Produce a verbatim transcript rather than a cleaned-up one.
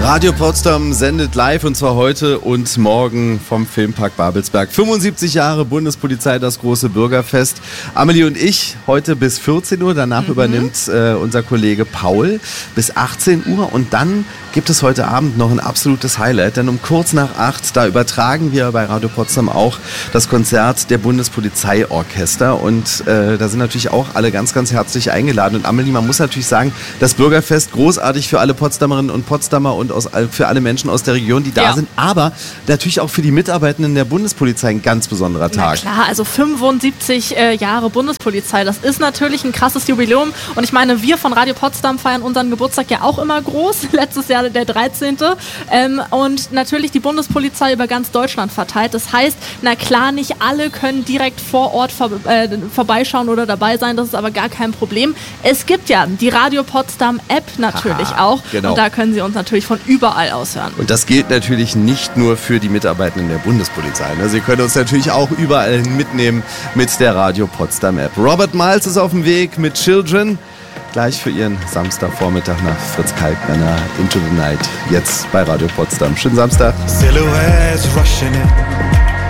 Radio Potsdam sendet live und zwar heute und morgen vom Filmpark Babelsberg. fünfundsiebzig Jahre Bundespolizei, das große Bürgerfest. Amelie und ich heute bis vierzehn Uhr, danach mhm. übernimmt äh, unser Kollege Paul bis achtzehn Uhr und dann gibt es heute Abend noch ein absolutes Highlight, denn um kurz nach acht, da übertragen wir bei Radio Potsdam auch das Konzert der Bundespolizeiorchester und äh, da sind natürlich auch alle ganz, ganz herzlich eingeladen. Und Amelie, man muss natürlich sagen, das Bürgerfest großartig für alle Potsdamerinnen und Potsdamer und aus, für alle Menschen aus der Region, die da ja. sind, aber natürlich auch für die Mitarbeitenden der Bundespolizei ein ganz besonderer Tag. Na klar, also fünfundsiebzig äh, Jahre Bundespolizei, das ist natürlich ein krasses Jubiläum und ich meine, wir von Radio Potsdam feiern unseren Geburtstag ja auch immer groß, letztes Jahr der dreizehnte Ähm, und natürlich die Bundespolizei über ganz Deutschland verteilt. Das heißt, na klar, nicht alle können direkt vor Ort vor, äh, vorbeischauen oder dabei sein, das ist aber gar kein Problem. Es gibt ja die Radio Potsdam App natürlich Aha, auch genau. Und da können Sie uns natürlich von überall aus hören. Und das gilt natürlich nicht nur für die Mitarbeitenden der Bundespolizei. Ne? Sie können uns natürlich auch überall mitnehmen mit der Radio Potsdam App. Robert Miles ist auf dem Weg mit Children. Gleich für Ihren Samstagvormittag nach Fritz Kalkbrenner Into the Night. Jetzt bei Radio Potsdam. Schönen Samstag. Silhouettes rushing in.